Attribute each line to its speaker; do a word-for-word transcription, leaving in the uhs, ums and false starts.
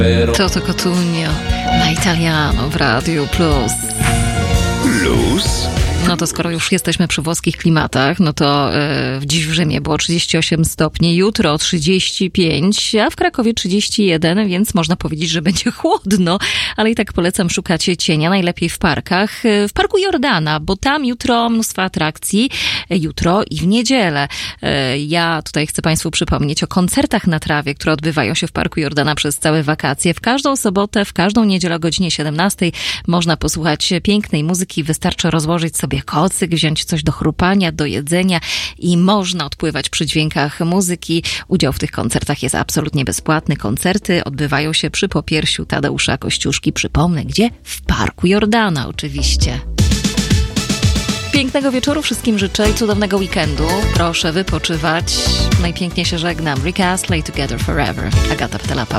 Speaker 1: Toto Cotugno na Italiano w Radiu Plus.
Speaker 2: Plus?
Speaker 1: No to skoro już jesteśmy przy włoskich klimatach, no to yy, dziś w Rzymie było trzydzieści osiem stopni, jutro trzydzieści pięć, a w Krakowie trzydzieści jeden, więc można powiedzieć, że będzie chłodno, ale i tak polecam szukać cienia, najlepiej w parkach. Yy, w Parku Jordana, bo tam jutro mnóstwo atrakcji, yy, jutro i w niedzielę. Yy, ja tutaj chcę Państwu przypomnieć o koncertach na trawie, które odbywają się w Parku Jordana przez całe wakacje. W każdą sobotę, w każdą niedzielę o godzinie siedemnastej można posłuchać pięknej muzyki, wystarczy rozłożyć sobie kocyk, wziąć coś do chrupania, do jedzenia i można odpływać przy dźwiękach muzyki. Udział w tych koncertach jest absolutnie bezpłatny. Koncerty odbywają się przy Popiersiu Tadeusza Kościuszki. Przypomnę, gdzie? W Parku Jordana oczywiście. Pięknego wieczoru wszystkim życzę i cudownego weekendu. Proszę wypoczywać. Najpiękniej się żegnam. Rick Astley, Together Forever. Agata Ptelapa.